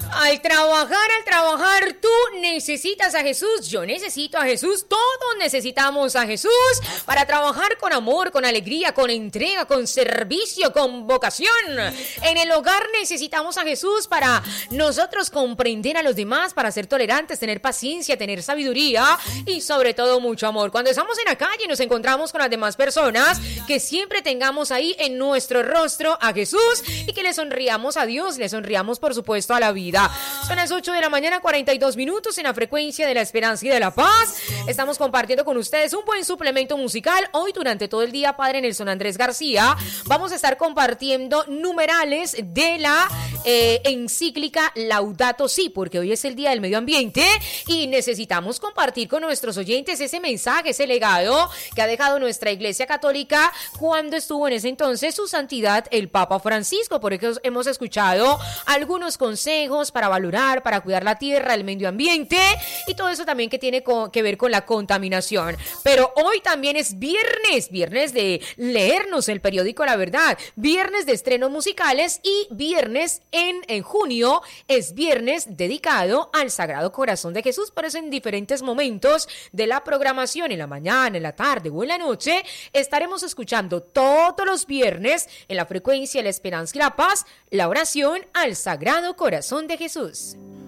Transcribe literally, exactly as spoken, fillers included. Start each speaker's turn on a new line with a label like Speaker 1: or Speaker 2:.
Speaker 1: Al trabajar, al trabajar, tú necesitas a Jesús, yo necesito a Jesús, todos necesitamos a Jesús para trabajar con amor, con alegría, con entrega, con servicio, con vocación. En el hogar necesitamos a Jesús para nosotros comprender a los demás, para ser tolerantes, tener paciencia, tener sabiduría y sobre todo mucho amor. Cuando estamos en la calle y nos encontramos con las demás personas, que siempre tengamos ahí en nuestro rostro a Jesús y que le sonriamos a Dios, le sonriamos por supuesto a la vida. Son las ocho de la mañana, cuarenta y dos minutos en la frecuencia de la esperanza y de la paz. Estamos compartiendo con ustedes un buen suplemento musical. Hoy durante todo el día, Padre Nelson Andrés García, vamos a estar compartiendo numerales de la eh, encíclica Laudato Si, porque hoy es el Día del Medio Ambiente y necesitamos compartir con nuestros oyentes ese mensaje, ese legado que ha dejado nuestra Iglesia Católica cuando estuvo en ese entonces su santidad el Papa Francisco. Por eso hemos escuchado algunos consejos para valorar, para cuidar la tierra, el medio ambiente y todo eso también que tiene que ver con la contaminación. Pero hoy también es viernes, viernes de leernos el periódico La Verdad, viernes de estrenos musicales y viernes en, en junio es viernes dedicado al Sagrado Corazón de Jesús. Por eso en diferentes momentos de la programación, en la mañana, en la tarde o en la noche, estaremos escuchando todos los viernes en la frecuencia de la esperanza y la paz, la oración al Sagrado Corazón de Jesús.